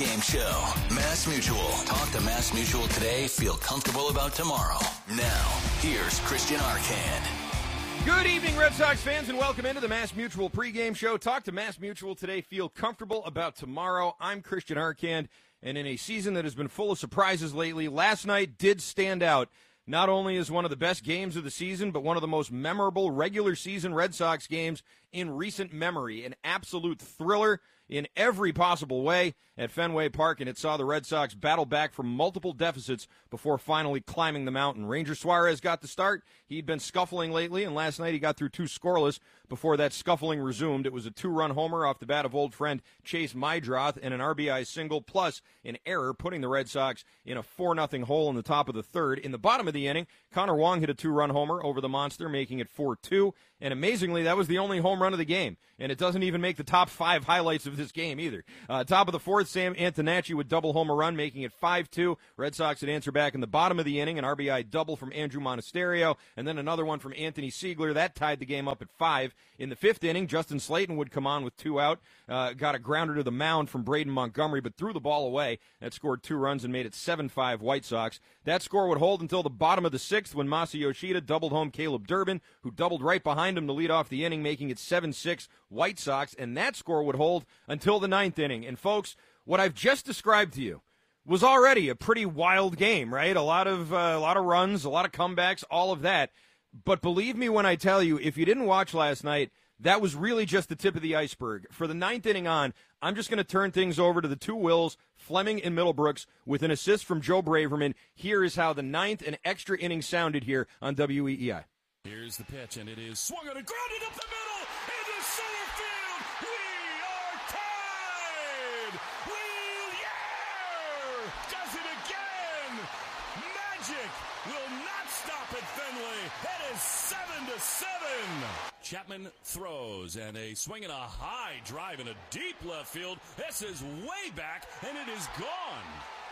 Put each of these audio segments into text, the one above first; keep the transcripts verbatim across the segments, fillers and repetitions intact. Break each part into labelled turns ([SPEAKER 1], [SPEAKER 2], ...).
[SPEAKER 1] pregame show. Mass Mutual. Talk to Mass Mutual today. Feel comfortable about tomorrow. Now, here's Christian Arcand.
[SPEAKER 2] Good evening, Red Sox fans, and welcome into the Mass Mutual pregame show. Talk to Mass Mutual today. Feel comfortable about tomorrow. I'm Christian Arcand, and in a season that has been full of surprises lately, last night did stand out. Not only as one of the best games of the season, but one of the most memorable regular season Red Sox games in recent memory. An absolute thriller in every possible way at Fenway Park, and it saw the Red Sox battle back from multiple deficits before finally climbing the mountain. Ranger Suarez got the start. He'd been scuffling lately, and last night he got through two scoreless before that scuffling resumed. It was a two-run homer off the bat of old friend Chase Mydroth and an R B I single plus an error, putting the Red Sox in a four nothing hole in the top of the third. In the bottom of the inning, Connor Wong hit a two-run homer over the monster, making it four two, and amazingly, that was the only home run of the game, and it doesn't even make the top five highlights of this game either. Uh, top of the fourth, Sam Antonacci would double home a run, making it five two. Red Sox would answer back in the bottom of the inning, an R B I double from Andrew Monasterio, and then another one from Anthony Siegler. That tied the game up at five. In the fifth inning, Justin Slayton would come on with two out, uh, got a grounder to the mound from Braden Montgomery, but threw the ball away. That scored two runs and made it seven five White Sox. That score would hold until the bottom of the sixth when Masa Yoshida doubled home Caleb Durbin, who doubled right behind him to lead off the inning, making it seven six White Sox, and that score would hold until the ninth inning. And folks, what I've just described to you was already a pretty wild game, right? A lot of uh, a lot of runs, a lot of comebacks, all of that. But believe me when I tell you, if you didn't watch last night, that was really just the tip of the iceberg. For the ninth inning on, I'm just going to turn things over to the two Wills, Fleming and Middlebrooks, with an assist from Joe Braverman. Here is how the ninth and extra inning sounded here on W E E I.
[SPEAKER 3] Here's the pitch, and it is swung on and grounded up the middle into center field. We are tied. Wheelier does it again. Magic will not stop at Fenway. It is seven to seven. Chapman throws, and a swing and a high drive in a deep left field. This is way back, and it is gone.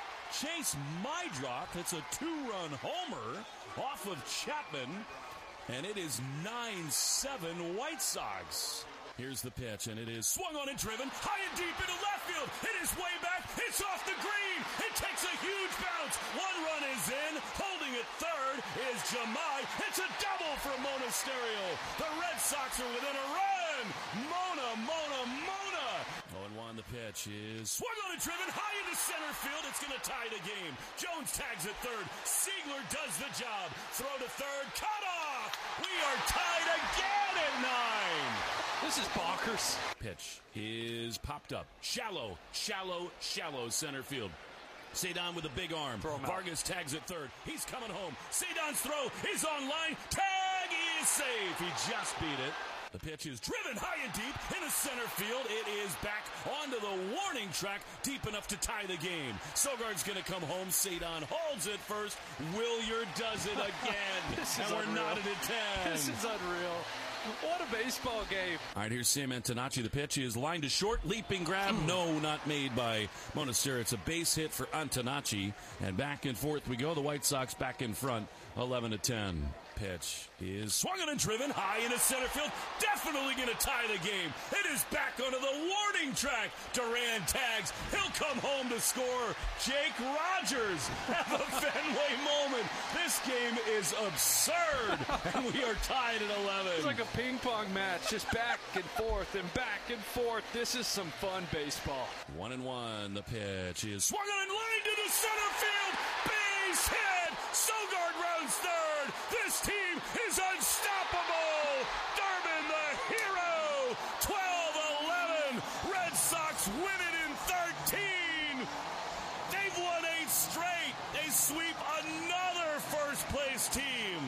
[SPEAKER 3] Chase Mydroth hits a two-run homer off of Chapman, and it is nine seven White Sox. Here's the pitch, and it is swung on and driven high and deep into left field. It is way back. It's off the green. It takes a huge bounce. One run is in. Holding it third is Jamai. It's a double for Monasterio. The Red Sox are within a run. Mona, Mona, Mona. oh and one, the pitch is swung on and driven high into center field. It's going to tie the game. Jones tags at third. Siegler does the job. Throw to third. Cut off. We are tied again at nine.
[SPEAKER 4] This is bonkers.
[SPEAKER 3] Pitch is popped up. Shallow, shallow, shallow center field. Cedon with a big arm. Vargas tags at third. He's coming home. Cedon's throw is on line. Tag is safe. He just beat it. The pitch is driven high and deep into center field. It is back onto the warning track, deep enough to tie the game. Sogard's going to come home. Cedon holds it first. Willier does it again. And we're
[SPEAKER 4] unreal.
[SPEAKER 3] knotted at ten.
[SPEAKER 4] This is unreal. What a baseball game.
[SPEAKER 3] All right, here's Sam Antonacci. The pitch is lined to short. Leaping grab. No, not made by Monasterio. It's a base hit for Antonacci. And back and forth we go. The White Sox back in front, eleven to ten. Pitch is swung on and driven high into center field. Definitely going to tie the game. It is back onto the warning track. Duran tags. He'll come home to score. Jake Rogers have a Fenway moment. This game is absurd. And we are tied at eleven.
[SPEAKER 4] It's like a ping pong match, just back and forth and back and forth. This is some fun baseball.
[SPEAKER 3] One and one. The pitch is swung on and lined to the center field. Base hit. Sogard rounds third. This team is unstoppable. Durbin the hero. twelve eleven. Red Sox win it in thirteen. They've won eight straight. They sweep another first place team.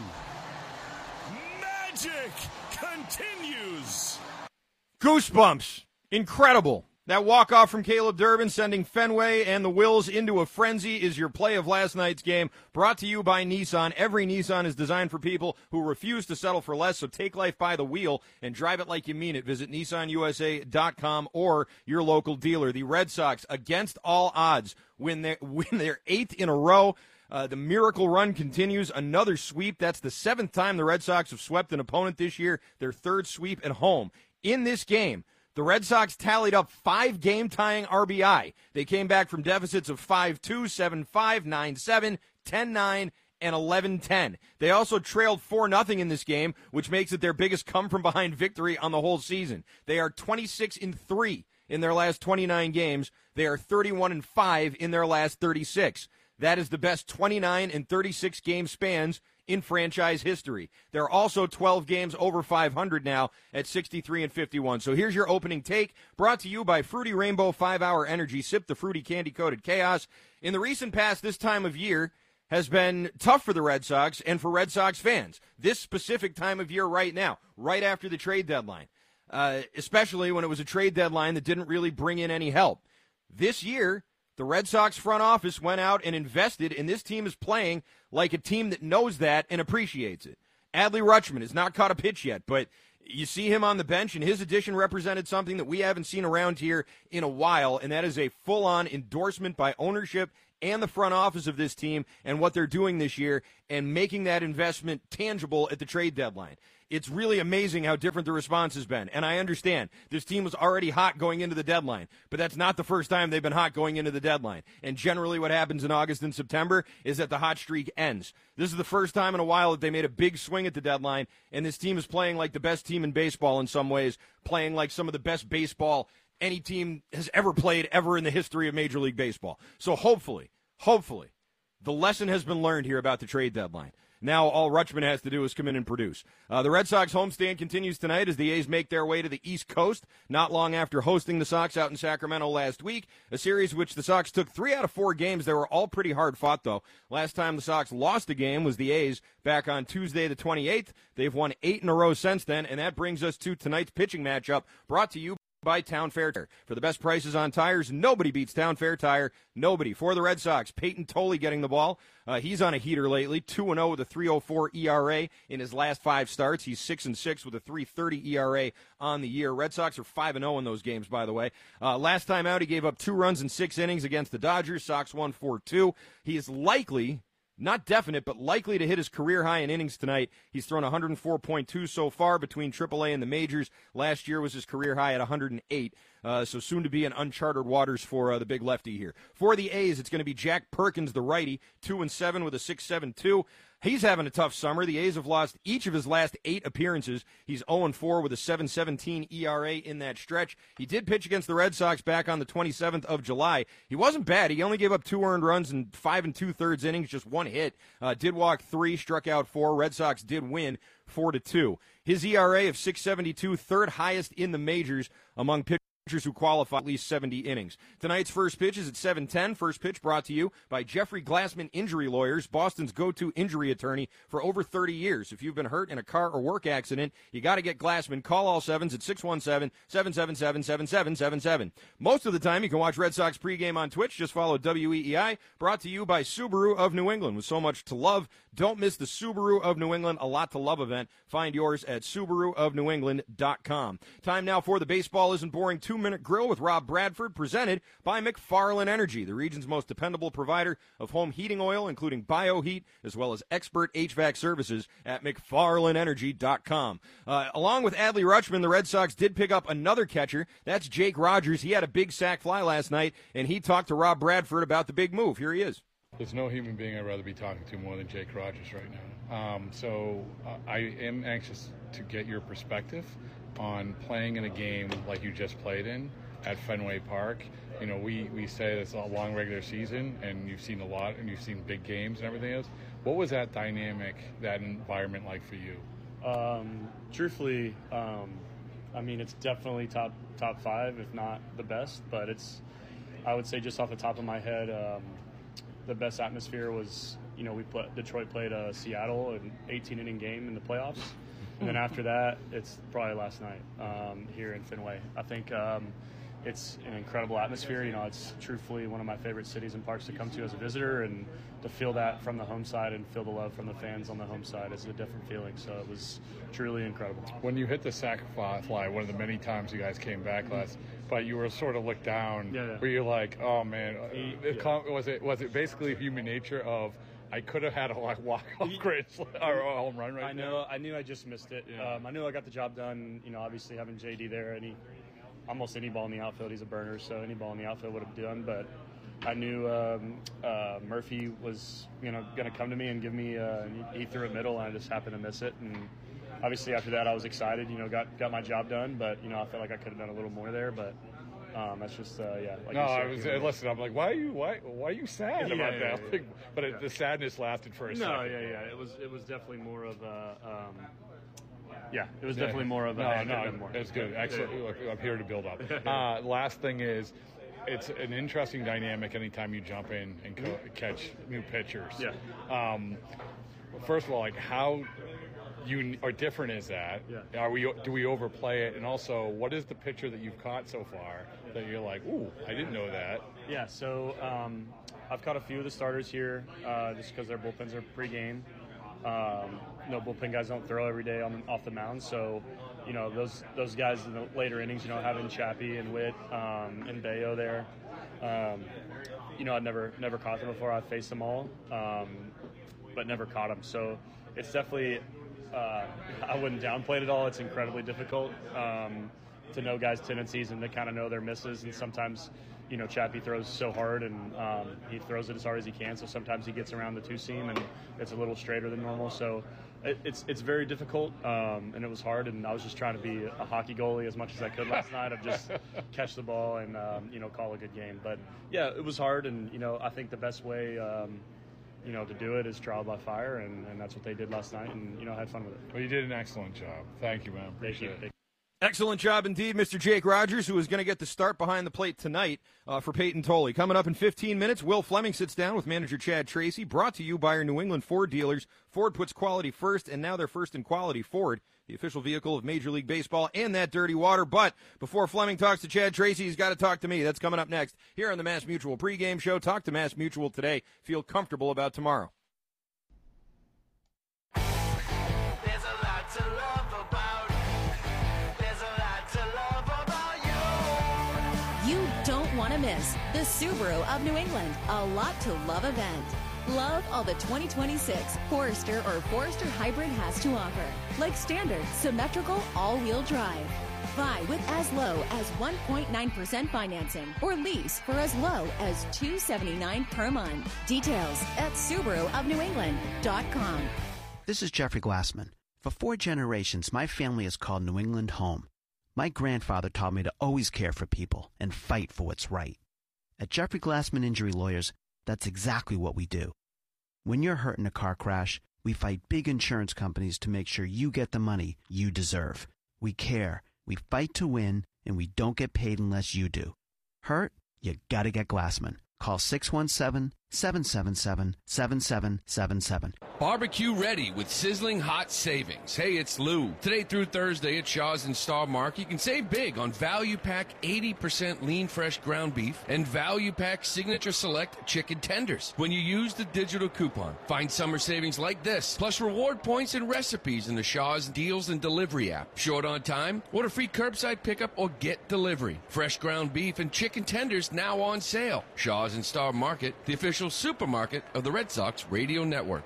[SPEAKER 3] Magic continues.
[SPEAKER 2] Goosebumps. Incredible. That walk-off from Caleb Durbin sending Fenway and the Wills into a frenzy is your play of last night's game. Brought to you by Nissan. Every Nissan is designed for people who refuse to settle for less, so take life by the wheel and drive it like you mean it. Visit Nissan U S A dot com or your local dealer. The Red Sox, against all odds, win their, win their eighth in a row. Uh, the miracle run continues. Another sweep. That's the seventh time the Red Sox have swept an opponent this year. Their third sweep at home. In this game, The Red Sox tallied up five game-tying R B I. They came back from deficits of five two, seven five, nine seven, ten nine, and eleven ten. They also trailed four nothing in this game, which makes it their biggest come-from-behind victory on the whole season. They are twenty-six and three in their last twenty-nine games. They are thirty-one and five in their last thirty-six. That is the best twenty-nine and thirty-six game spans in franchise history. They're also twelve games over five hundred now at sixty-three and fifty-one. So here's your opening take, brought to you by Fruity Rainbow five hour Energy. Sip the fruity candy-coated chaos. In the recent past, this time of year has been tough for the Red Sox and for Red Sox fans. This specific time of year right now, right after the trade deadline, uh, especially when it was a trade deadline that didn't really bring in any help. This year, the Red Sox front office went out and invested, and this team is playing like a team that knows that and appreciates it. Adley Rutschman has not caught a pitch yet, but you see him on the bench, and his addition represented something that we haven't seen around here in a while, and that is a full-on endorsement by ownership and the front office of this team and what they're doing this year and making that investment tangible at the trade deadline. It's really amazing how different the response has been. And I understand this team was already hot going into the deadline, but that's not the first time they've been hot going into the deadline. And generally what happens in August and September is that the hot streak ends. This is the first time in a while that they made a big swing at the deadline, and this team is playing like the best team in baseball in some ways, playing like some of the best baseball any team has ever played ever in the history of Major League Baseball. So hopefully, hopefully, the lesson has been learned here about the trade deadline. Now all Rutschman has to do is come in and produce. Uh, the Red Sox homestand continues tonight as the A's make their way to the East Coast, not long after hosting the Sox out in Sacramento last week, a series which the Sox took three out of four games. They were all pretty hard fought, though. Last time the Sox lost a game was the A's back on Tuesday the twenty-eighth. They've won eight in a row since then, and that brings us to tonight's pitching matchup, brought to you by Town Fair Tire. For the best prices on tires, nobody beats Town Fair Tire. Nobody. For the Red Sox, Peyton Tolley getting the ball. Uh, he's on a heater lately, two and oh with a three oh four E R A in his last five starts. He's six and six with a three thirty E R A on the year. Red Sox are five and oh in those games, by the way. Uh, last time out, he gave up two runs in six innings against the Dodgers. Sox won four two. He is likely, not definite, but likely to hit his career high in innings tonight. He's thrown one oh four point two so far between triple A and the majors. Last year was his career high at one hundred eight. Uh, so soon to be in uncharted waters for uh, the big lefty here. For the A's, it's going to be Jack Perkins, the righty, two and seven with a six seven two. He's having a tough summer. The A's have lost each of his last eight appearances. He's oh and four with a seven seventeen E R A in that stretch. He did pitch against the Red Sox back on the twenty-seventh of July. He wasn't bad. He only gave up two earned runs in five and two-thirds innings, just one hit. Uh, did walk three, struck out four. Red Sox did win four to two. His E R A of six seventy-two, third highest in the majors among pitchers who qualify at least seventy innings. Tonight's first pitch is at seven ten. First pitch brought to you by Jeffrey Glassman Injury Lawyers, Boston's go-to injury attorney for over thirty years. If you've been hurt in a car or work accident, you got to get Glassman. Call all sevens at six one seven, seven seven seven, seven seven seven seven. Most of the time, you can watch Red Sox pregame on Twitch. Just follow W E E I. Brought to you by Subaru of New England. With so much to love, don't miss the Subaru of New England A Lot to Love event. Find yours at Subaru of New England dot com. Time now for the Baseball Isn't Boring two-minute grill with Rob Bradford, presented by McFarland Energy, the region's most dependable provider of home heating oil, including BioHeat, as well as expert H V A C services at McFarland Energy dot com. Uh, along with Adley Rutschman, the Red Sox did pick up another catcher. That's Jake Rogers. He had a big sac fly last night, and he talked to Rob Bradford about the big move. Here he is.
[SPEAKER 5] There's no human being I'd rather be talking to more than Jake Rogers right now. Um, so uh, I am anxious to get your perspective on playing in a game like you just played in at Fenway Park. You know, we, we say it's a long regular season, and you've seen a lot, and you've seen big games and everything else. What was that dynamic, that environment like for you?
[SPEAKER 6] Um, truthfully, um, I mean, it's definitely top top five, if not the best. But it's, I would say, just off the top of my head, um, the best atmosphere was, you know, we put Detroit played uh, Seattle, an eighteen inning game in the playoffs, and then after that, it's probably last night um, here in Fenway. I think um, it's an incredible atmosphere. You know, it's truthfully one of my favorite cities and parks to come to as a visitor, and to feel that from the home side and feel the love from the fans on the home side is a different feeling. So it was truly incredible. When
[SPEAKER 5] you hit the sac fly, one of the many times you guys came back last, but you were sort of looked down,
[SPEAKER 6] yeah, yeah.
[SPEAKER 5] where you're like, oh man,
[SPEAKER 6] He,
[SPEAKER 5] it
[SPEAKER 6] yeah.
[SPEAKER 5] com- was it was it basically human nature of, I could have had a like walk off great or a home run right
[SPEAKER 6] I know.
[SPEAKER 5] now.
[SPEAKER 6] I knew I just missed it.
[SPEAKER 5] Yeah.
[SPEAKER 6] Um, I knew I got the job done. You know, obviously having J D there, and he almost any ball in the outfield. He's a burner, so any ball in the outfield would have done. But I knew um, uh, Murphy was, you know, going to come to me and give me. Uh, he, he threw it middle, and I just happened to miss it. And obviously, after that, I was excited. You know, got got my job done. But you know, I felt like I could have done a little more there. But um, that's just uh, yeah. Like
[SPEAKER 5] no,
[SPEAKER 6] you said,
[SPEAKER 5] I was
[SPEAKER 6] you know,
[SPEAKER 5] uh, listen. I'm like, why are you why why are you sad
[SPEAKER 6] Yeah,
[SPEAKER 5] about
[SPEAKER 6] yeah,
[SPEAKER 5] that?
[SPEAKER 6] yeah,
[SPEAKER 5] Like,
[SPEAKER 6] yeah.
[SPEAKER 5] but it,
[SPEAKER 6] Yeah.
[SPEAKER 5] the sadness lasted for a
[SPEAKER 6] No,
[SPEAKER 5] second.
[SPEAKER 6] yeah, yeah. It was it was definitely more of a. Um, yeah, it was
[SPEAKER 5] Yeah.
[SPEAKER 6] definitely more of a.
[SPEAKER 5] No,
[SPEAKER 6] hey, I could've
[SPEAKER 5] no,
[SPEAKER 6] done more.
[SPEAKER 5] it's good.
[SPEAKER 6] Yeah.
[SPEAKER 5] Excellent. Look, I'm here to build up. Uh, last thing is, it's an interesting dynamic anytime you jump in and co- catch new pitchers.
[SPEAKER 6] Yeah.
[SPEAKER 5] Um, first of all, like how you or different is that?
[SPEAKER 6] Yeah.
[SPEAKER 5] Are we do we overplay it? And also, what is the pitcher that you've caught so far that you're like, ooh, I didn't know that?
[SPEAKER 6] Yeah, so um, I've caught a few of the starters here uh, just because their bullpens are pre-game. Um, no bullpen guys don't throw every day on off the mound, so you know those those guys in the later innings, you know, having Chappie and Witt um, and Bayo there. Um, you know, I'd never never caught them before. I've faced them all, um, but never caught them. So it's definitely uh, I wouldn't downplay it at all. It's incredibly difficult um, to know guys' tendencies and to kind of know their misses, and sometimes. You know, Chappie throws so hard, and um, he throws it as hard as he can. So sometimes he gets around the two seam, and it's a little straighter than normal. So it, it's it's very difficult, um, and it was hard. And I was just trying to be a hockey goalie as much as I could last night. Of just catch the ball and um, you know call a good game. But yeah, it was hard, and you know I think the best way. Um, you know, to do it is trial by fire, and, and that's what they did last night, and, you know, I had fun with it.
[SPEAKER 5] Well, you did an excellent job. Thank you, man. Appreciate
[SPEAKER 6] Thank you.
[SPEAKER 5] it.
[SPEAKER 2] Excellent job indeed, Mister Jake Rogers, who is going to get the start behind the plate tonight uh, for Peyton Tolley. Coming up in fifteen minutes, Will Fleming sits down with manager Chad Tracy, brought to you by our New England Ford dealers. Ford puts quality first, and now they're first in quality. Ford, the official vehicle of Major League Baseball and that dirty water. But before Fleming talks to Chad Tracy, he's got to talk to me. That's coming up next here on the Mass Mutual pregame show. Talk to Mass Mutual today. Feel comfortable about tomorrow.
[SPEAKER 7] Want to miss the Subaru of New England A Lot to Love event. Love all the twenty twenty-six Forester or Forester Hybrid has to offer, like standard, symmetrical, all-wheel drive. Buy with as low as one point nine percent financing or lease for as low as two hundred seventy-nine dollars per month. Details at Subaru of New England dot com.
[SPEAKER 8] This is Jeffrey Glassman. For four generations, my family has called New England home. My grandfather taught me to always care for people and fight for what's right. At Jeffrey Glassman Injury Lawyers, that's exactly what we do. When you're hurt in a car crash, we fight big insurance companies to make sure you get the money you deserve. We care, we fight to win, and we don't get paid unless you do. Hurt? You gotta get Glassman. Call six one seven, seven seven seven, seven seven seven seven.
[SPEAKER 9] Barbecue ready with sizzling hot savings. Hey, it's Lou. Today through Thursday at Shaw's and Star Mark, you can save big on Value Pack eighty percent lean fresh ground beef and Value Pack Signature Select chicken tenders. When you use the digital coupon, find summer savings like this, plus reward points and recipes in the Shaw's Deals and Delivery app. Short on time? Order free curbside pickup or get delivery. Fresh ground beef and chicken tenders now on sale. Shaw's and Star Market, the official supermarket of the Red Sox Radio Network.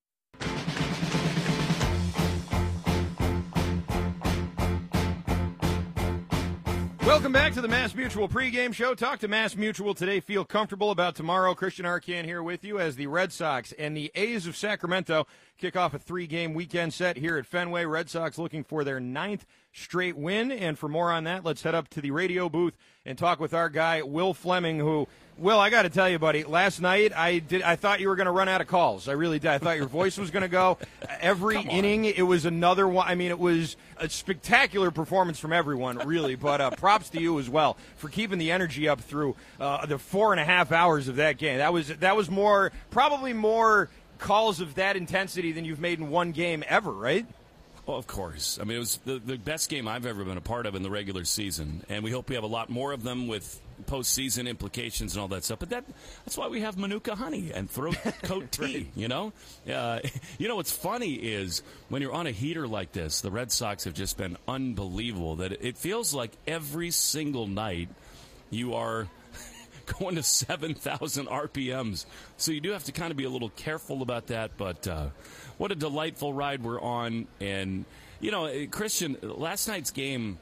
[SPEAKER 2] Welcome back to the Mass Mutual pregame show. Talk to Mass Mutual today. Feel comfortable about tomorrow. Christian Arcand here with you as the Red Sox and the A's of Sacramento kick off a three-game weekend set here at Fenway. Red Sox looking for their ninth straight win. And for more on that, let's head up to the radio booth and talk with our guy, Will Fleming, who, Will, I got to tell you, buddy, last night I did. I thought you were going to run out of calls. I really did. I thought your voice was going to go. Every inning, it was another one. I mean, it was a spectacular performance from everyone, really. But uh, props to you as well for keeping the energy up through uh, the four and a half hours of that game. That was that was more, probably more calls of that intensity than you've made in one game ever, right?
[SPEAKER 3] Well, of course. I mean, it was the, the best game I've ever been a part of in the regular season, and we hope we have a lot more of them with postseason implications and all that stuff. But that that's why we have Manuka honey and throat coat tea, right. you know? Uh, you know, what's funny is when you're on a heater like this, the Red Sox have just been unbelievable. That it feels like every single night you are going to seven thousand R P Ms. So you do have to kind of be a little careful about that, but uh, what a delightful ride we're on. And, you know, Christian, last night's game,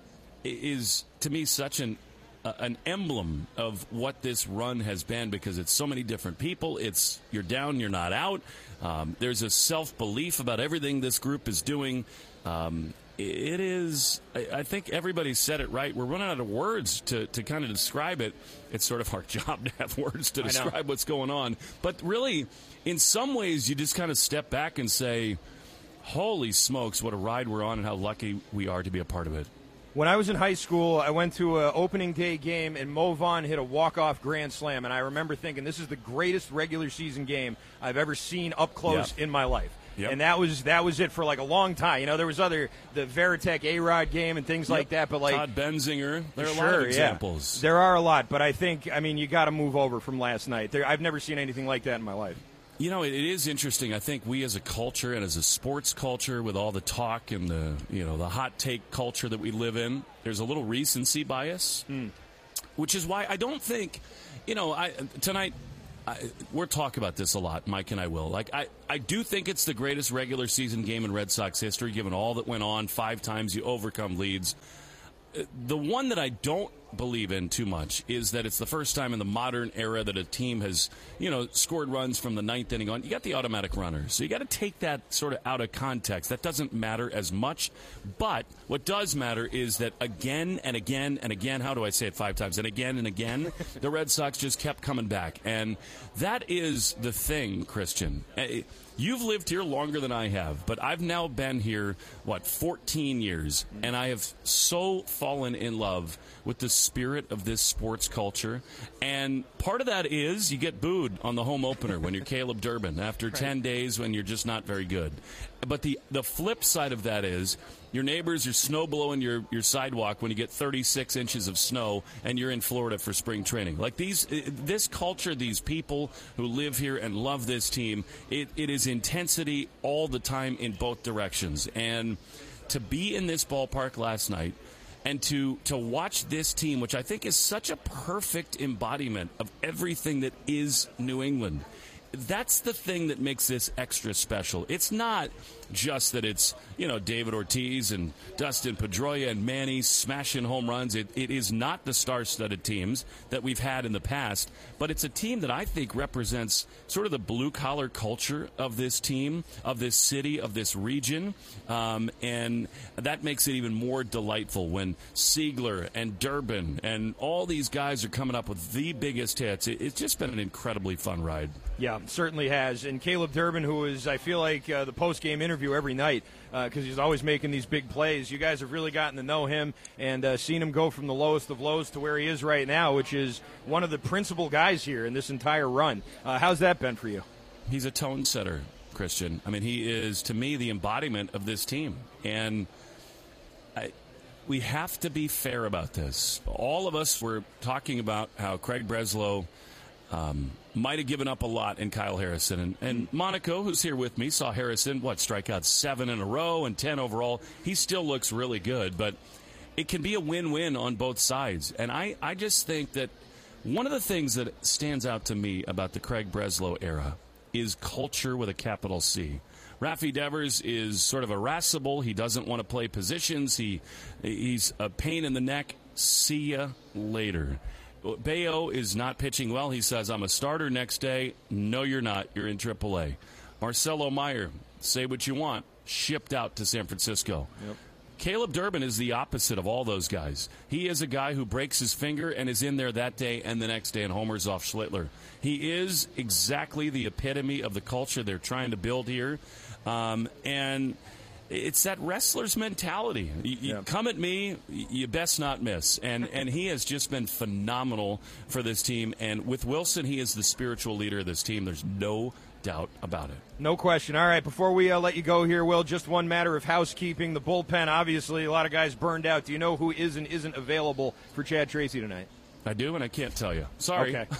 [SPEAKER 3] is, to me, such an uh, an emblem of what this run has been, because it's so many different people. It's you're down, you're not out. Um, there's a self-belief about everything this group is doing. Um, it is, I, I think everybody said it right. We're running out of words to, to kind of describe it. It's sort of our job to have words to describe what's going on. But really, in some ways, you just kind of step back and say, holy smokes, what a ride we're on and how lucky we are to be a part of it.
[SPEAKER 2] When I was in high school, I went to an opening day game, and Mo Vaughn hit a walk-off grand slam, and I remember thinking, this is the greatest regular season game I've ever seen up close
[SPEAKER 3] Yep.
[SPEAKER 2] in my life.
[SPEAKER 3] Yep.
[SPEAKER 2] And that was that was it for like a long time. You know, there was other, the Veritek A-Rod game and things
[SPEAKER 3] Yep.
[SPEAKER 2] like that, but like
[SPEAKER 3] Todd Benzinger, there are
[SPEAKER 2] sure,
[SPEAKER 3] a lot of
[SPEAKER 2] yeah.
[SPEAKER 3] examples.
[SPEAKER 2] There are a lot, but I think, I mean, you got to move over from last night. There, I've never seen anything like that in my life.
[SPEAKER 3] You know, it, it is interesting. I think we as a culture and as a sports culture, with all the talk and the, you know, the hot take culture that we live in, there's a little recency bias,
[SPEAKER 2] mm.
[SPEAKER 3] which is why I don't think, you know, I tonight I, we're talking about this a lot, Mike and I will. Like, I, I do think it's the greatest regular season game in Red Sox history, given all that went on. Five times you overcome leads. The one that I don't believe in too much is that it's the first time in the modern era that a team has, you know, scored runs from the ninth inning on. You got the automatic runner, so you got to take that sort of out of context. That doesn't matter as much, but what does matter is that again and again and again, how do I say it five times, and again and again, the Red Sox just kept coming back, and that is the thing, Christian. You've lived here longer than I have, but I've now been here, what, fourteen years, and I have so fallen in love with the spirit of this sports culture. And part of that is you get booed on the home opener when you're Caleb Durbin after right. ten days when you're just not very good. But the, the flip side of that is your neighbors are snow blowing your, your sidewalk when you get thirty-six inches of snow and you're in Florida for spring training. Like these, this culture, these people who live here and love this team, it, it is intensity all the time in both directions. And to be in this ballpark last night and to, to watch this team, which I think is such a perfect embodiment of everything that is New England, that's the thing that makes this extra special. It's not just that it's, you know, David Ortiz and Dustin Pedroia and Manny smashing home runs. It, it is not the star-studded teams that we've had in the past, but it's a team that I think represents sort of the blue-collar culture of this team, of this city, of this region, um, and that makes it even more delightful when Siegler and Durbin and all these guys are coming up with the biggest hits. It, it's just been an incredibly fun ride.
[SPEAKER 2] Yeah, certainly has. And Caleb Durbin, who is, I feel like, uh, the post-game interview every night, because uh, he's always making these big plays. You guys have really gotten to know him and uh, seen him go from the lowest of lows to where he is right now, which is one of the principal guys here in this entire run. Uh, how's that been for you?
[SPEAKER 3] He's a tone setter, Christian. I mean, he is, to me, the embodiment of this team. And I, we have to be fair about this. All of us were talking about how Craig Breslow Um, might have given up a lot in Kyle Harrison. And, and Monaco, who's here with me, saw Harrison, what, strike out seven in a row and ten overall. He still looks really good, but it can be a win-win on both sides. And I, I just think that one of the things that stands out to me about the Craig Breslow era is culture with a capital C. Rafi Devers is sort of irascible. He doesn't want to play positions. He He's a pain in the neck. See ya later. Bayo is not pitching well. He says, I'm a starter next day. No, you're not. You're in triple A. Marcelo Meyer, say what you want, shipped out to San Francisco. Yep. Caleb Durbin is the opposite of all those guys. He is a guy who breaks his finger and is in there that day and the next day and homers off Schlittler. He is exactly the epitome of the culture they're trying to build here. Um, and it's that wrestler's mentality. You, you yeah. come at me, you best not miss. And and he has just been phenomenal for this team. And with Wilson, he is the spiritual leader of this team. There's no doubt about it.
[SPEAKER 2] No question. All right, before we uh, let you go here, Will, just one matter of housekeeping. The bullpen, obviously, a lot of guys burned out. Do you know who is and isn't available for Chad Tracy tonight?
[SPEAKER 3] I do, and I can't tell you. Sorry.
[SPEAKER 2] Okay.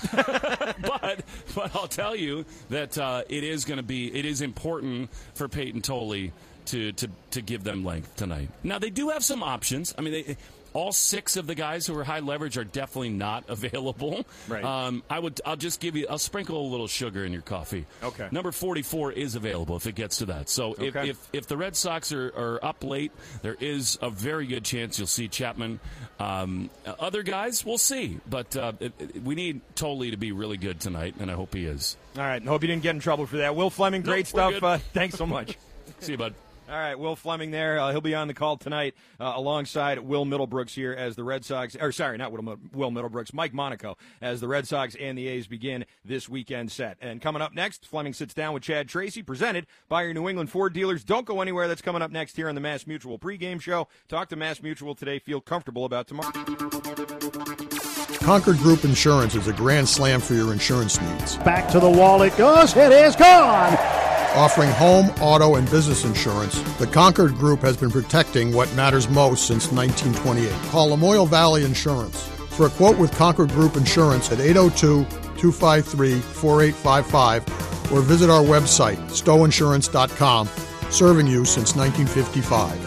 [SPEAKER 3] but but I'll tell you that uh, it is going to be, it is important for Peyton Tolley To, to to give them length tonight. Now, they do have some options. I mean, they, all six of the guys who are high leverage are definitely not available.
[SPEAKER 2] Right.
[SPEAKER 3] Um, I would. I'll just give you. I'll sprinkle a little sugar in your coffee.
[SPEAKER 2] Okay.
[SPEAKER 3] Number forty-four is available if it gets to that. So if
[SPEAKER 2] Okay.
[SPEAKER 3] if, if the Red Sox are, are up late, there is a very good chance you'll see Chapman. Um, other guys, we'll see. But uh, it, it, we need Tolley to be really good tonight, and I hope he is.
[SPEAKER 2] All right. Hope you didn't get in trouble for that. Will Fleming, great
[SPEAKER 3] Nope, we're
[SPEAKER 2] stuff. Uh, thanks so much.
[SPEAKER 3] See you, bud.
[SPEAKER 2] All right, Will Fleming there. Uh, he'll be on the call tonight uh, alongside Will Middlebrooks here as the Red Sox, or sorry, not Will, Will Middlebrooks, Mike Monaco, as the Red Sox and the A's begin this weekend set. And coming up next, Fleming sits down with Chad Tracy, presented by your New England Ford dealers. Don't go anywhere. That's coming up next here on the Mass Mutual pregame show. Talk to Mass Mutual today. Feel comfortable about tomorrow.
[SPEAKER 10] Concord Group Insurance is a grand slam for your insurance needs.
[SPEAKER 11] Back to the wall it goes. It is gone.
[SPEAKER 10] Offering home, auto, and business insurance, the Concord Group has been protecting what matters most since nineteen twenty-eight. Call Lamoille Valley Insurance for a quote with Concord Group Insurance at eight oh two, two five three, four eight five five or visit our website, stowe insurance dot com, serving you since nineteen fifty-five.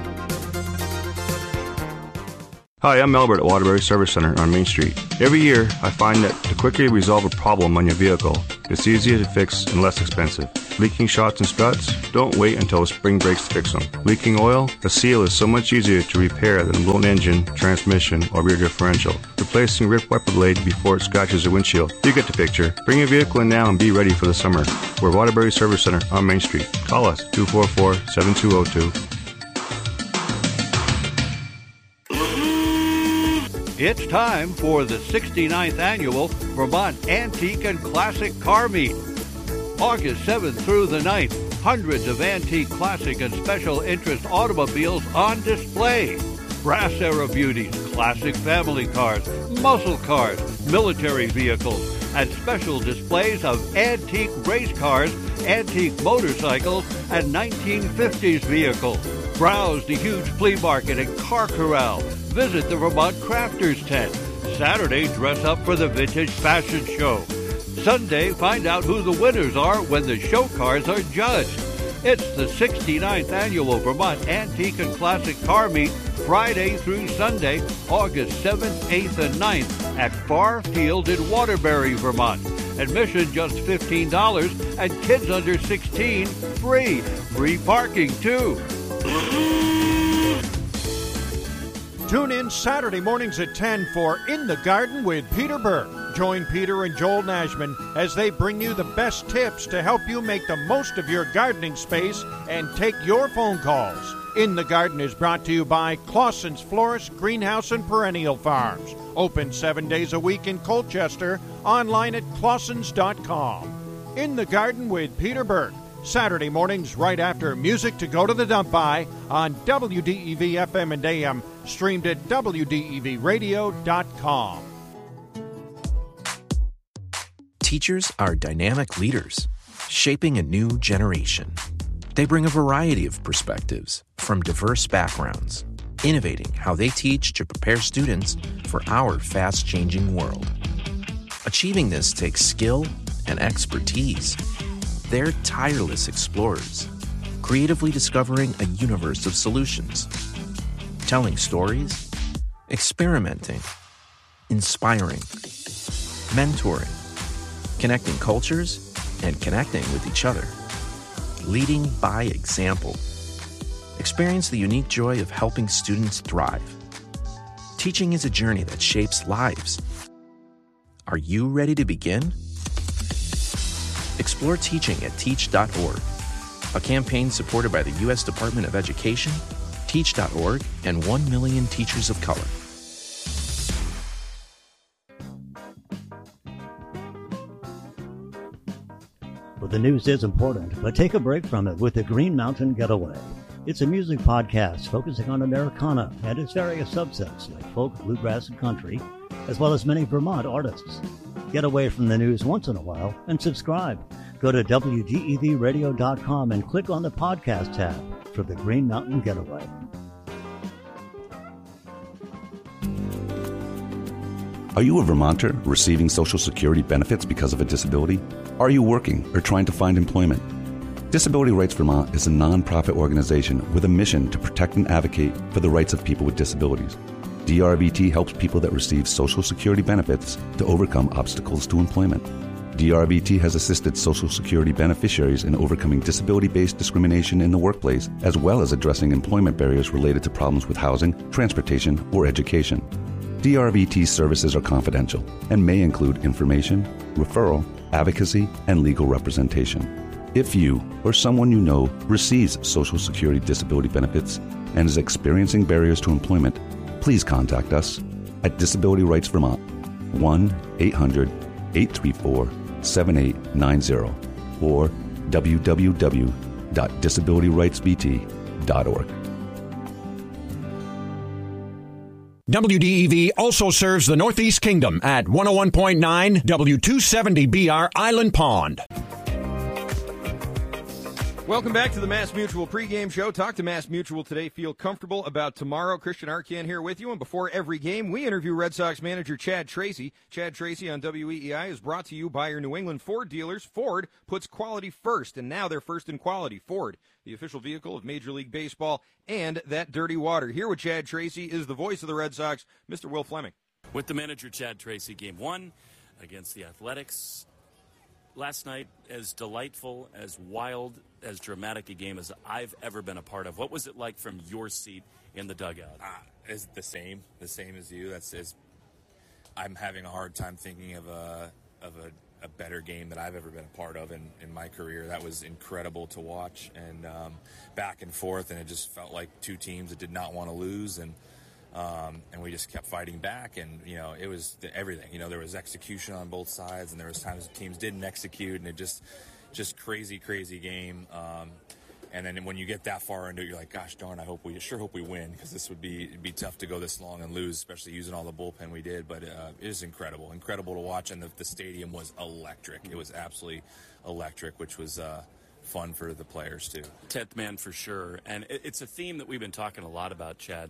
[SPEAKER 12] Hi, I'm Albert at Waterbury Service Center on Main Street. Every year, I find that the quicker you resolve a problem on your vehicle, it's easier to fix and less expensive. Leaking shocks and struts? Don't wait until the spring breaks to fix them. Leaking oil? A seal is so much easier to repair than a blown engine, transmission, or rear differential. Replacing ripped wiper blade before it scratches your windshield. You get the picture. Bring your vehicle in now and be ready for the summer. We're Waterbury Service Center on Main Street. Call us, two four four, seven two zero two.
[SPEAKER 13] It's time for the sixty-ninth Annual Vermont Antique and Classic Car Meet. August seventh through the ninth, hundreds of antique, classic, and special interest automobiles on display. Brass era beauties, classic family cars, muscle cars, military vehicles, and special displays of antique race cars, antique motorcycles, and nineteen fifties vehicles. Browse the huge flea market and car corral. Visit the Vermont Crafters Tent. Saturday, dress up for the Vintage Fashion Show. Sunday, find out who the winners are when the show cars are judged. It's the sixty-ninth Annual Vermont Antique and Classic Car Meet, Friday through Sunday, August seventh, eighth, and ninth at Farr Field in Waterbury, Vermont. Admission just fifteen dollars and kids under sixteen free. Free parking, too.
[SPEAKER 11] Tune in Saturday mornings at ten for In the Garden with Peter Burke. Join Peter and Joel Nashman as they bring you the best tips to help you make the most of your gardening space and take your phone calls. In the Garden is brought to you by Clausen's Florist, Greenhouse, and Perennial Farms. Open seven days a week in Colchester, online at clausens dot com. In the Garden with Peter Burke. Saturday mornings right after Music to Go to the Dump By on W D E V F M and A M, streamed at W D E V radio dot com.
[SPEAKER 14] Teachers are dynamic leaders, shaping a new generation. They bring a variety of perspectives from diverse backgrounds, innovating how they teach to prepare students for our fast-changing world. Achieving this takes skill and expertise. They're tireless explorers, creatively discovering a universe of solutions, telling stories, experimenting, inspiring, mentoring, connecting cultures, and connecting with each other, leading by example. Experience the unique joy of helping students thrive. Teaching is a journey that shapes lives. Are you ready to begin? Explore teaching at teach dot org, a campaign supported by the U S Department of Education, teach dot org, and one million Teachers of Color.
[SPEAKER 15] Well, the news is important, but take a break from it with the Green Mountain Getaway. It's a music podcast focusing on Americana and its various subsets like folk, bluegrass, and country, as well as many Vermont artists. Get away from the news once in a while and subscribe. Go to W D E V radio dot com and click on the podcast tab for the Green Mountain Getaway.
[SPEAKER 16] Are you a Vermonter receiving Social Security benefits because of a disability? Are you working or trying to find employment? Disability Rights Vermont is a nonprofit organization with a mission to protect and advocate for the rights of people with disabilities. D R V T helps people that receive Social Security benefits to overcome obstacles to employment. D R V T has assisted Social Security beneficiaries in overcoming disability-based discrimination in the workplace, as well as addressing employment barriers related to problems with housing, transportation, or education. D R V T services are confidential and may include information, referral, advocacy, and legal representation. If you or someone you know receives Social Security disability benefits and is experiencing barriers to employment, please contact us at Disability Rights Vermont, one eight hundred eight three four seven eight nine zero or w w w dot disability rights v t dot org.
[SPEAKER 11] W D E V also serves the Northeast Kingdom at one oh one point nine W two seventy B R Island Pond.
[SPEAKER 2] Welcome back to the Mass Mutual pregame show. Talk to Mass Mutual today. Feel comfortable about tomorrow. Christian Arcand here with you. And before every game, we interview Red Sox manager Chad Tracy. Chad Tracy on W E E I is brought to you by your New England Ford dealers. Ford puts quality first, and now they're first in quality. Ford, the official vehicle of Major League Baseball and that dirty water. Here with Chad Tracy is the voice of the Red Sox, Mister Will Fleming.
[SPEAKER 17] With the manager Chad Tracy, game one against the Athletics. Last night, as delightful, as wild, as dramatic a game as I've ever been a part of. What was it like from your seat in the dugout?
[SPEAKER 18] Uh, it's the same, the same as you. That's is. I'm having a hard time thinking of a of a, a better game that I've ever been a part of in, in my career. That was incredible to watch, and um, back and forth, and it just felt like two teams that did not want to lose, and um, and we just kept fighting back, and you know it was the, everything. You know there was execution on both sides, and there was times teams didn't execute, and it just just crazy, crazy game. Um, and then when you get that far into it, you're like, gosh darn, I hope we sure hope we win, because this would be it'd be tough to go this long and lose, especially using all the bullpen we did. But uh, it was incredible, incredible to watch, and the, the stadium was electric. It was absolutely electric, which was uh, fun for the players too.
[SPEAKER 17] Tenth man for sure, and it, it's a theme that we've been talking a lot about, Chad.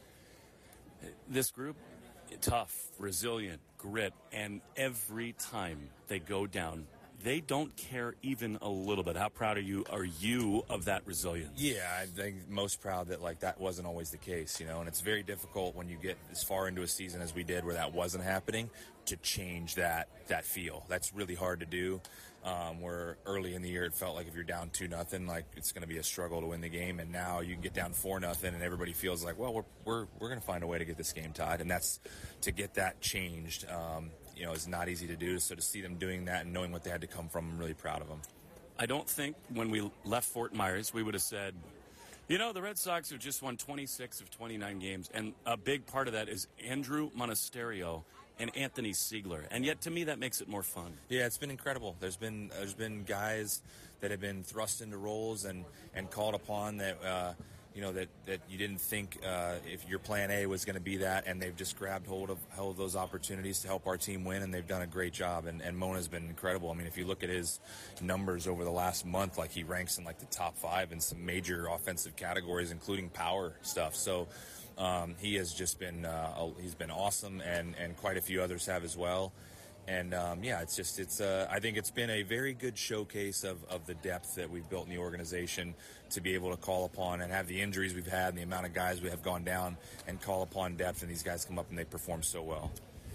[SPEAKER 17] This group, tough, resilient, grit, and every time they go down, they don't care even a little bit. How proud are you are you of that resilience?
[SPEAKER 18] Yeah, I think most proud that like that wasn't always the case, you know, and it's very difficult when you get as far into a season as we did where that wasn't happening to change that that feel. That's really hard to do. Um, where early in the year it felt like if you're down two nothing, like it's going to be a struggle to win the game, and now you can get down four nothing, and everybody feels like, well, we're we're we're going to find a way to get this game tied, and that's to get that changed. Um, you know, is not easy to do. So to see them doing that and knowing what they had to come from, I'm really proud of them.
[SPEAKER 17] I don't think when we left Fort Myers we would have said, you know, the Red Sox have just won twenty-six of twenty-nine games, and a big part of that is Andrew Monasterio and Anthony Siegler, and yet to me that makes it more fun.
[SPEAKER 18] Yeah, it's been incredible. There's been there's been guys that have been thrust into roles and, and called upon that uh, you know that, that you didn't think uh, if your plan A was going to be that, and they've just grabbed hold of hold of those opportunities to help our team win, and they've done a great job. And, and Mona's been incredible. I mean, if you look at his numbers over the last month, like he ranks in like the top five in some major offensive categories, including power stuff. So. Um, he has just been uh, he's been awesome, and, and quite a few others have as well. And um, yeah, it's just it's uh, I think it's been a very good showcase of, of the depth that we've built in the organization to be able to call upon and have the injuries we've had and the amount of guys we have gone down and call upon depth, and these guys come up and they perform so well.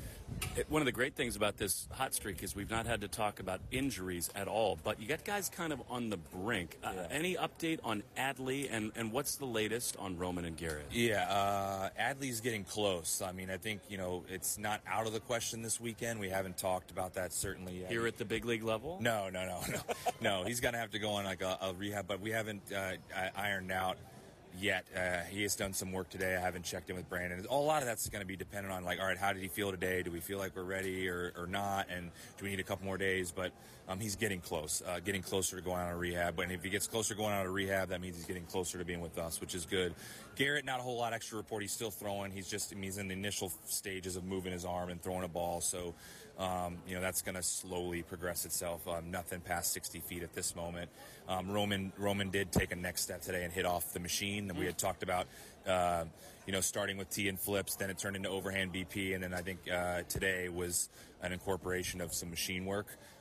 [SPEAKER 17] It, one of the great things about this hot streak is we've not had to talk about injuries at all, but you got guys kind of on the brink. Uh, yeah. Any update on Adley, and, and what's the latest on Roman and Garrett?
[SPEAKER 18] Yeah, uh, Adley's getting close. I mean, I think, you know, it's not out of the question this weekend. We haven't talked about that certainly yet.
[SPEAKER 17] Here at the big league level?
[SPEAKER 18] No, no, no, no. No, he's going to have to go on like a, a rehab, but we haven't uh, ironed out yet. Uh, he has done some work today. I haven't checked in with Brandon. A lot of that's going to be dependent on, like, all right, how did he feel today? Do we feel like we're ready or, or not? And do we need a couple more days? But um, he's getting close, uh, getting closer to going out of rehab. And if he gets closer to going out of rehab, that means he's getting closer to being with us, which is good. Garrett, not a whole lot extra report. He's still throwing. He's just, I mean, he's in the initial stages of moving his arm and throwing a ball. So, um, you know, that's going to slowly progress itself. Um, nothing past sixty feet at this moment. Um, Roman Roman did take a next step today and hit off the machine that we had talked about, uh, you know, starting with tee and flips, then it turned into overhand B P, and then I think uh, today was an incorporation of some machine work.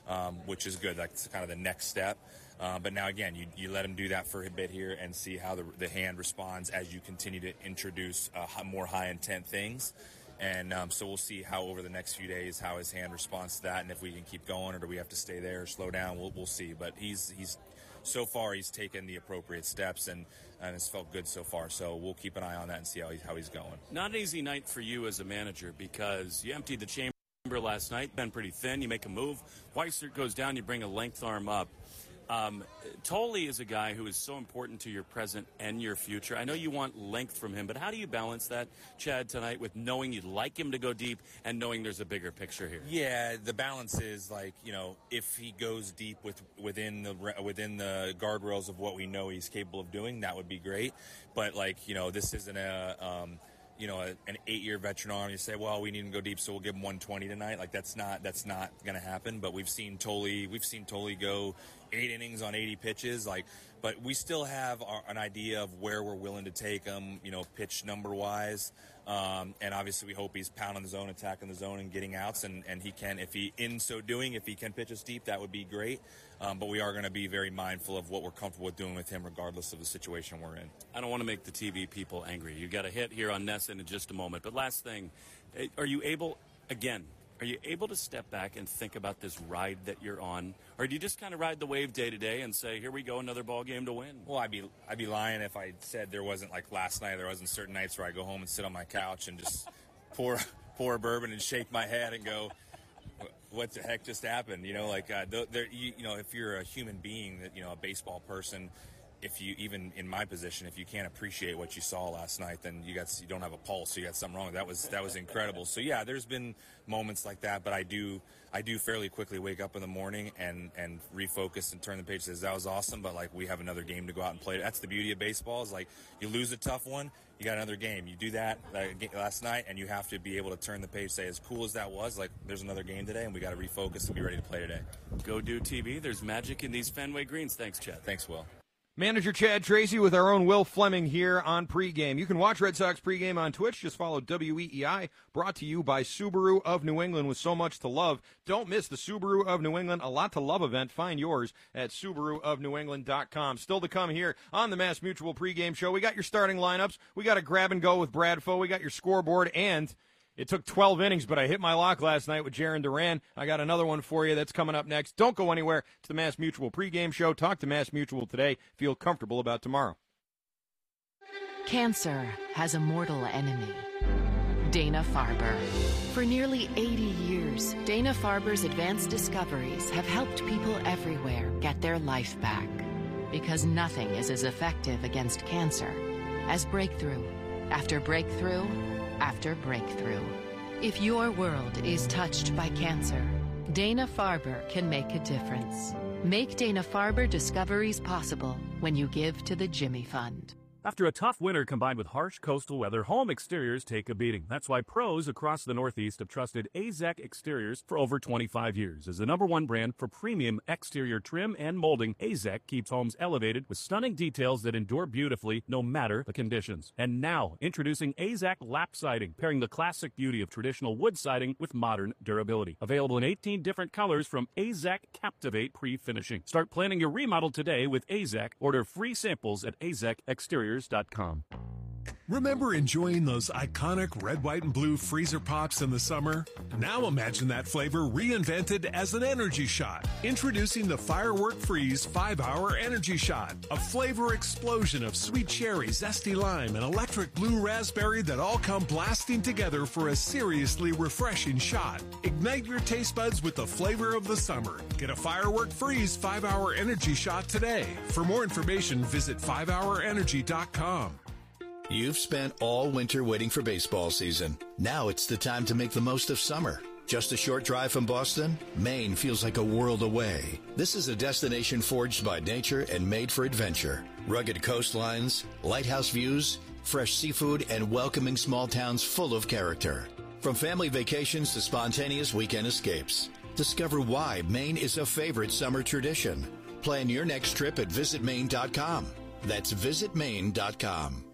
[SPEAKER 18] um, which is good. That's kind of the next step. Uh, but now, again, you, you let him do that for a bit here and see how the, the hand responds as you continue to introduce uh, more high-intent things. And um, so we'll see how over the next few days how his hand responds to that, and if we can keep going or do we have to stay there or slow down. We'll, we'll see. But he's he's so far he's taken the appropriate steps, and, and it's felt good so far. So we'll keep an eye on that and see how, he, how he's going.
[SPEAKER 17] Not an easy night for you as a manager because you emptied the chamber last night, been pretty thin. You make a move. Weissert goes down. You bring a length arm up. Um, Tolle is a guy who is so important to your present and your future. I know you want length from him, but how do you balance that, Chad, tonight with knowing you'd like him to go deep and knowing there's a bigger picture here?
[SPEAKER 18] Yeah, the balance is like, you know, if he goes deep with within the within the guardrails of what we know he's capable of doing, that would be great. But like, you know, this isn't a um, you know, a, an eight-year veteran arm. You say, well, we need him to go deep, so we'll give him one twenty tonight. Like that's not that's not going to happen. But we've seen Tolle, we've seen Tolle go eight innings on eighty pitches. Like, but we still have our, an idea of where we're willing to take him, you know, pitch number-wise. Um, and obviously, we hope he's pounding the zone, attacking the zone, and getting outs. And, and he can, if he, in so doing, if he can pitch us deep, that would be great. Um, but we are going to be very mindful of what we're comfortable with doing with him, regardless of the situation we're in.
[SPEAKER 17] I don't want to make the T V people angry. You got a hit here on Nessa in just a moment. But last thing, are you able, again, are you able to step back and think about this ride that you're on? Or do you just kind of ride the wave day to day and say, here we go, another ball game to win?
[SPEAKER 18] Well, I'd be I'd be lying if I said there wasn't, like last night, there wasn't certain nights where I go home and sit on my couch and just pour, pour a bourbon and shake my head and go, what the heck just happened? You know, like, uh, there, you, you know, if you're a human being, that you know, a baseball person, if you, even in my position, if you can't appreciate what you saw last night, then you got you don't have a pulse. You got something wrong. That was that was incredible. So yeah, there's been moments like that, but I do I do fairly quickly wake up in the morning and and refocus and turn the page. Says that was awesome, but like we have another game to go out and play. That's the beauty of baseball. Is like you lose a tough one, you got another game. You do that uh, last night, and you have to be able to turn the page. Say as cool as that was, like there's another game today, and we got to refocus and be ready to play today.
[SPEAKER 17] Go do T V. There's magic in these Fenway greens. Thanks, Chad.
[SPEAKER 18] Thanks, Will.
[SPEAKER 2] Manager Chad Tracy with our own Will Fleming here on Pregame. You can watch Red Sox Pregame on Twitch. Just follow W E E I, brought to you by Subaru of New England with so much to love. Don't miss the Subaru of New England A Lot to Love event. Find yours at Subaru of New England dot com. Still to come here on the Mass Mutual Pregame Show. We got your starting lineups. We got a grab and go with Brad Foe. We got your scoreboard, and it took twelve innings, but I hit my lock last night with Jarren Duran. I got another one for you that's coming up next. Don't go anywhere. It's the Mass Mutual Pregame Show. Talk to Mass Mutual today. Feel comfortable about tomorrow.
[SPEAKER 19] Cancer has a mortal enemy, Dana-Farber. For nearly eighty years, Dana-Farber's advanced discoveries have helped people everywhere get their life back. Because nothing is as effective against cancer as breakthrough after breakthrough after breakthrough. If your world is touched by cancer, Dana-Farber can make a difference. Make Dana-Farber discoveries possible when you give to the Jimmy Fund.
[SPEAKER 20] After a tough winter combined with harsh coastal weather, home exteriors take a beating. That's why pros across the Northeast have trusted A Z E C Exteriors for over twenty-five years. As the number one brand for premium exterior trim and molding, A Z E C keeps homes elevated with stunning details that endure beautifully no matter the conditions. And now, introducing A Z E C Lap Siding, pairing the classic beauty of traditional wood siding with modern durability. Available in eighteen different colors from A Z E C Captivate Pre-Finishing. Start planning your remodel today with A Z E C. Order free samples at A Z E C Exteriors dot com.
[SPEAKER 21] Remember enjoying those iconic red, white, and blue freezer pops in the summer? Now imagine that flavor reinvented as an energy shot. Introducing the Firework Freeze five hour Energy Shot. A flavor explosion of sweet cherry, zesty lime, and electric blue raspberry that all come blasting together for a seriously refreshing shot. Ignite your taste buds with the flavor of the summer. Get a Firework Freeze five hour Energy Shot today. For more information, visit five hour energy dot com.
[SPEAKER 1] You've spent all winter waiting for baseball season. Now it's the time to make the most of summer. Just a short drive from Boston, Maine feels like a world away. This is a destination forged by nature and made for adventure. Rugged coastlines, lighthouse views, fresh seafood, and welcoming small towns full of character. From family vacations to spontaneous weekend escapes. Discover why Maine is a favorite summer tradition. Plan your next trip at visit maine dot com. That's visit maine dot com.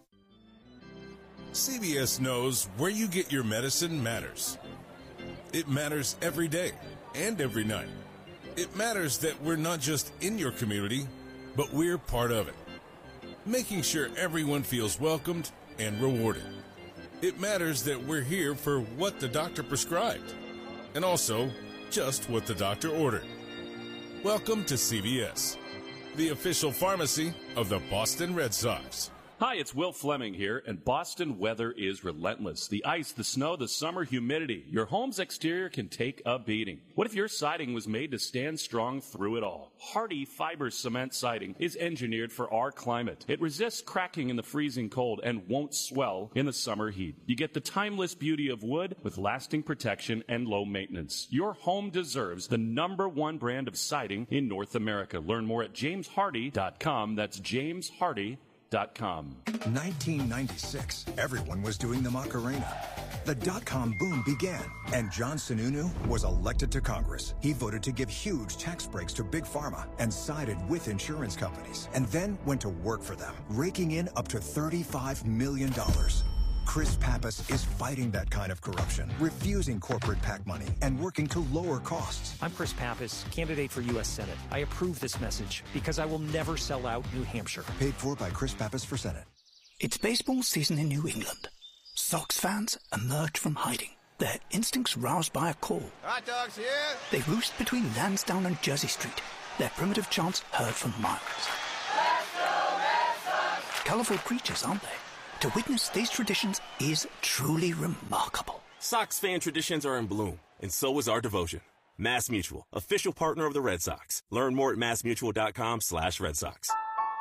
[SPEAKER 22] C B S knows where you get your medicine matters. It matters every day and every night. It matters that we're not just in your community, but we're part of it, making sure everyone feels welcomed and rewarded. It matters that we're here for what the doctor prescribed, and also just what the doctor ordered. Welcome to C V S, the official pharmacy of the Boston Red Sox.
[SPEAKER 20] Hi, it's Will Fleming here, and Boston weather is relentless. The ice, the snow, the summer humidity. Your home's exterior can take a beating. What if your siding was made to stand strong through it all? Hardy Fiber Cement Siding is engineered for our climate. It resists cracking in the freezing cold and won't swell in the summer heat. You get the timeless beauty of wood with lasting protection and low maintenance. Your home deserves the number one brand of siding in North America. Learn more at james hardy dot com. That's james hardy dot com.
[SPEAKER 4] nineteen ninety-six, everyone was doing the Macarena. The dot-com boom began, and John Sununu was elected to Congress. He voted to give huge tax breaks to Big Pharma and sided with insurance companies, and then went to work for them, raking in up to thirty-five million dollars. Chris Pappas is fighting that kind of corruption, refusing corporate PAC money, and working to lower costs.
[SPEAKER 6] I'm Chris Pappas, candidate for U S Senate. I approve this message because I will never sell out New Hampshire.
[SPEAKER 4] Paid for by Chris Pappas for Senate.
[SPEAKER 23] It's baseball season in New England. Sox fans emerge from hiding, their instincts roused by a call.
[SPEAKER 24] Hot dogs here!
[SPEAKER 23] They roost between Lansdowne and Jersey Street, their primitive chants heard from miles.
[SPEAKER 24] Let's go, Red Sox!
[SPEAKER 23] Colorful creatures, aren't they? To witness these traditions is truly remarkable.
[SPEAKER 25] Sox fan traditions are in bloom, and so is our devotion. Mass Mutual, official partner of the Red Sox. Learn more at mass mutual dot com slash Red Sox.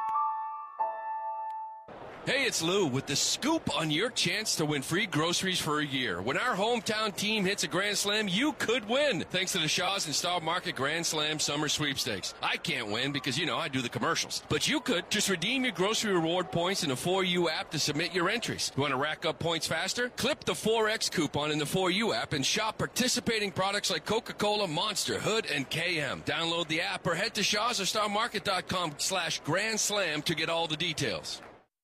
[SPEAKER 9] Hey, it's Lou with the scoop on your chance to win free groceries for a year. When our hometown team hits a Grand Slam, you could win, thanks to the Shaw's and Staub Market Grand Slam Summer Sweepstakes. I can't win because, you know, I do the commercials. But you could. Just redeem your grocery reward points in the four U app to submit your entries. You want to rack up points faster? Clip the four X coupon in the four U app and shop participating products like Coca-Cola, Monster, Hood, and K M. Download the app or head to shaws or staub market dot com slash Grand Slam to get all the details.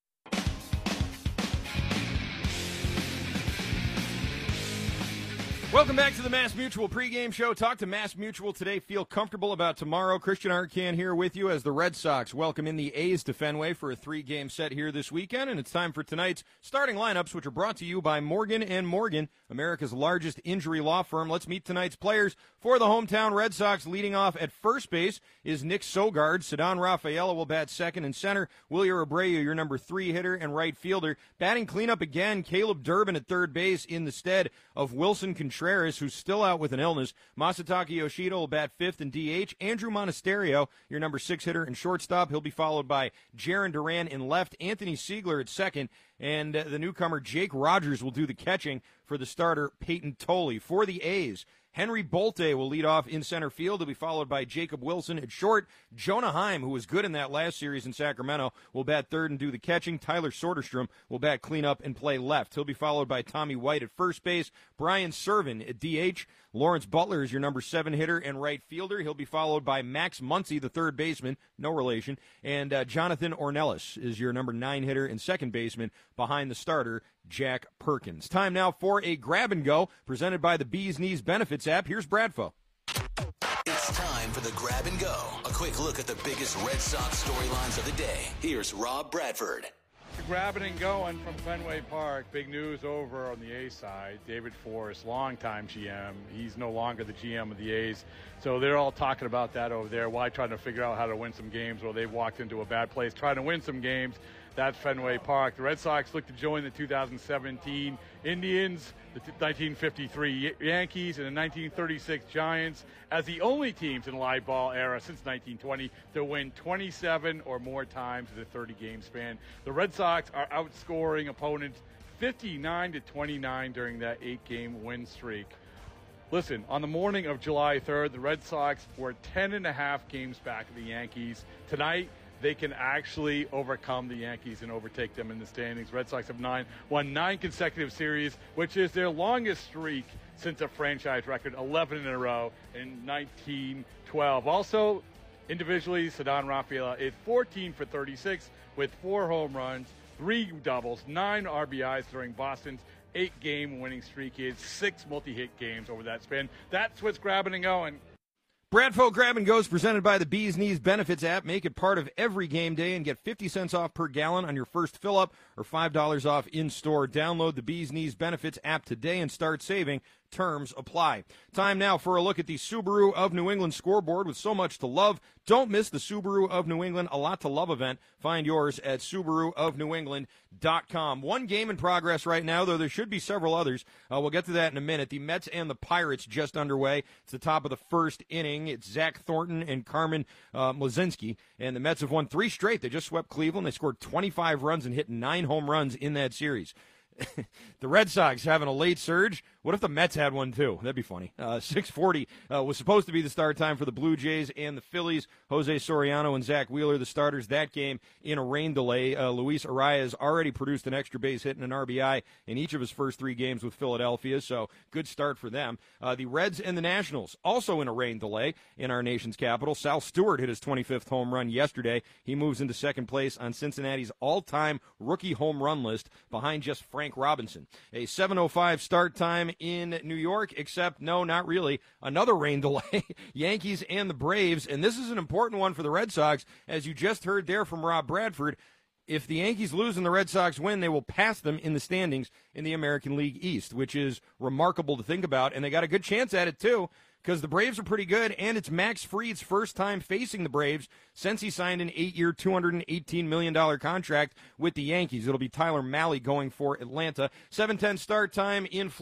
[SPEAKER 2] Welcome back to the Mass Mutual pregame show. Talk to Mass Mutual today. Feel comfortable about tomorrow. Christian Arcand here with you as the Red Sox welcome in the A's to Fenway for a three-game set here this weekend. And it's time for tonight's starting lineups, which are brought to you by Morgan and Morgan, America's largest injury law firm. Let's meet tonight's players for the hometown Red Sox. Leading off at first base is Nick Sogard. Ceddanne Rafaela will bat second and center. Wilyer Abreu, your number three hitter and right fielder. Batting cleanup again, Caleb Durbin at third base in the stead of Wilson Contreras, who's still out with an illness. Masataka Yoshida will bat fifth in D H. Andrew Monasterio, your number six hitter and shortstop. He'll be followed by Jaron Duran in left, Anthony Siegler at second, and uh, the newcomer Jake Rogers will do the catching for the starter Peyton Tolley. For the A's, Henry Bolte will lead off in center field. He'll be followed by Jacob Wilson at short. Jonah Heim, who was good in that last series in Sacramento, will bat third and do the catching. Tyler Soderstrom will bat cleanup and play left. He'll be followed by Tommy White at first base. Brian Servin at D H. Lawrence Butler is your number seven hitter and right fielder. He'll be followed by Max Muncy, the third baseman, no relation. And uh, Jonathan Ornelas is your number nine hitter and second baseman behind the starter, Jack Perkins. Time now for a grab and go presented by the Bees Knees Benefits app. Here's Bradfo.
[SPEAKER 26] It's time for the grab and go. A quick look at the biggest Red Sox storylines of the day. Here's Rob Bradford.
[SPEAKER 5] Grabbing and going from Fenway Park. Big news over on the A's side. David Forst, longtime G M. He's no longer the G M of the A's. So they're all talking about that over there. Why trying to figure out how to win some games? Well, they've walked into a bad place trying to win some games. That's Fenway Park. The Red Sox look to join the two thousand seventeen Indians, the nineteen fifty-three Yankees, and the nineteen thirty-six Giants as the only teams in the live ball era since nineteen twenty to win twenty-seven or more times in a thirty-game span. The Red Sox are outscoring opponents fifty-nine to twenty-nine during that eight-game win streak. Listen, on the morning of July third, the Red Sox were ten and a half games back of the Yankees. Tonight, they can actually overcome the Yankees and overtake them in the standings. Red Sox have nine, won nine consecutive series, which is their longest streak since a franchise record, eleven in a row in nineteen twelve. Also, individually, Ceddanne Rafaela is fourteen for thirty-six with four home runs, three doubles, nine R B Is during Boston's eight-game winning streak. He had six multi-hit games over that span. That's what's grabbing and going.
[SPEAKER 2] Bradfo Grab and Go is presented by the Bees Knees Benefits app. Make it part of every game day and get fifty cents off per gallon on your first fill-up or five dollars off in-store. Download the Bees Knees Benefits app today and start saving. Terms apply. Time now for a look at the Subaru of New England scoreboard. With so much to love, don't miss the Subaru of New England A Lot to Love event. Find yours at Subaru of New England dot com. One game in progress right now, though there should be several others. Uh, we'll get to that in a minute. The Mets and the Pirates just underway. It's the top of the first inning. It's Zach Thornton and Carmen uh, Mlodzinski, and the Mets have won three straight. They just swept Cleveland. They scored twenty-five runs and hit nine home runs in that series. The Red Sox having a late surge. What if the Mets had one, too? That'd be funny. Uh, six forty uh, was supposed to be the start time for the Blue Jays and the Phillies. Jose Soriano and Zach Wheeler, the starters. That game in a rain delay. Uh, Luis Arias already produced an extra base hit and an R B I in each of his first three games with Philadelphia, so good start for them. Uh, the Reds and the Nationals, also in a rain delay in our nation's capital. Sal Stewart hit his twenty-fifth home run yesterday. He moves into second place on Cincinnati's all-time rookie home run list behind just Frank Robinson. A seven oh five start time in New York, except no, not really. Another rain delay. Yankees and the Braves, and this is an important one for the Red Sox, as you just heard there from Rob Bradford. If the Yankees lose and the Red Sox win, they will pass them in the standings in the American League East, which is remarkable to think about, and they got a good chance at it, too, because the Braves are pretty good, and it's Max Fried's first time facing the Braves since he signed an eight-year, two hundred eighteen million dollars contract with the Yankees. It'll be Tyler Mahle going for Atlanta. seven ten start time in Florida.